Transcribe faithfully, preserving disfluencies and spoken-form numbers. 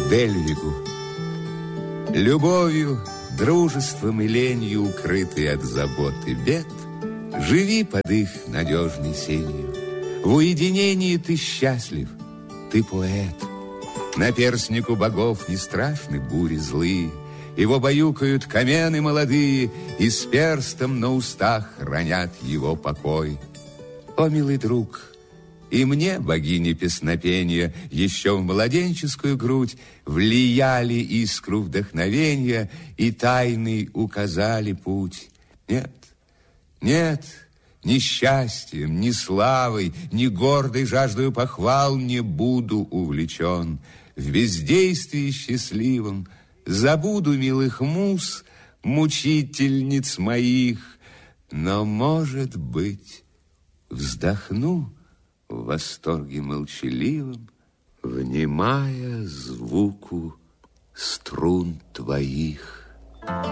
Дельвигу. Любовью, дружеством и ленью, укрытый от забот и бед, живи под их надежной сенью. В уединении ты счастлив, ты поэт. Наперстнику богов не страшны бури злые, его баюкают камены молодые и с перстом на устах хранят его покой. О, милый друг, и мне, богини песнопения, еще в младенческую грудь влияли искру вдохновения и тайный указали путь. Нет, нет, ни счастьем, ни славой, ни гордой жаждою похвал не буду увлечен. В бездействии счастливом забуду милых муз, мучительниц моих, но, может быть, вздохну в восторге молчаливом, внимая звуку струн твоих.